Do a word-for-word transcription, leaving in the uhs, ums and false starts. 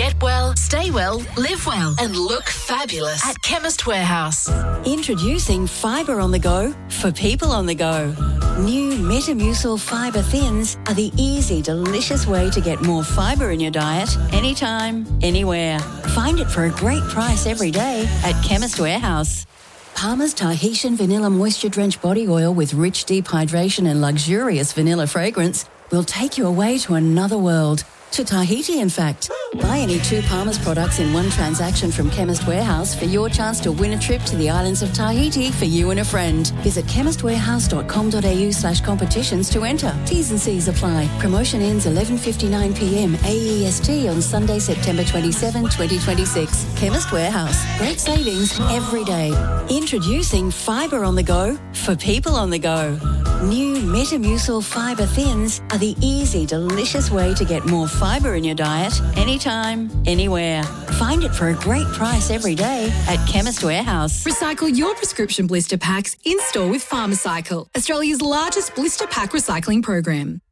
Get well, stay well, live well, and look fabulous at Chemist Warehouse. Introducing Fibre on the Go for people on the go. New Metamucil Fibre Thins are the easy, delicious way to get more fibre in your diet anytime, anywhere. Find it for a great price every day at Chemist Warehouse. Palmer's Tahitian Vanilla Moisture Drenched Body Oil with rich deep hydration and luxurious vanilla fragrance will take you away to another world. To Tahiti, in fact. Buy any two Palmer's products in one transaction from Chemist Warehouse for your chance to win a trip to the islands of Tahiti for you and a friend. Visit chemistwarehouse.com.au slash competitions to enter. T's and C's apply. Promotion ends eleven fifty-nine p.m. A E S T on Sunday, September twenty-seventh, twenty twenty-six. Chemist Warehouse. Great savings every day. Introducing Fibre on the Go for people on the go. New Metamucil Fibre Thins are the easy, delicious way to get more fibre in your diet anytime, anywhere. Find it for a great price every day at Chemist Warehouse. Recycle your prescription blister packs in-store with Pharmacycle, Australia's largest blister pack recycling program.